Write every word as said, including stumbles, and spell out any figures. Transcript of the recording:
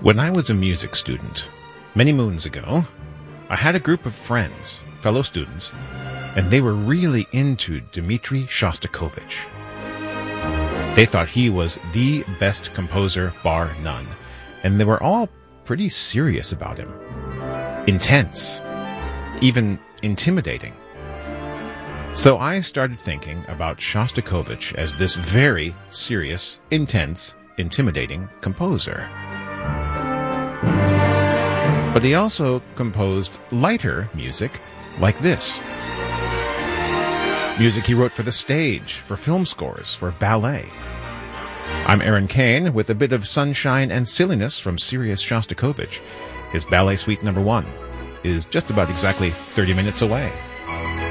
When I was a music student, many moons ago, I had a group of friends, fellow students, and they were really into Dmitri Shostakovich. They thought he was the best composer, bar none, and they were all pretty serious about him. Intense. Even intimidating. So I started thinking about Shostakovich as this very serious, intense, intimidating composer. But he also composed lighter music like this. Music he wrote for the stage, for film scores, for ballet. I'm Aaron Kane with a bit of sunshine and silliness from serious Shostakovich. His Ballet Suite number one is just about exactly thirty minutes away.